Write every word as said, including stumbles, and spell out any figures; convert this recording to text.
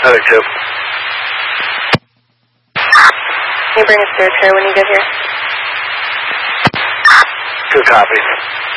Other two. Can you bring us to a chair when you get here? Good copy.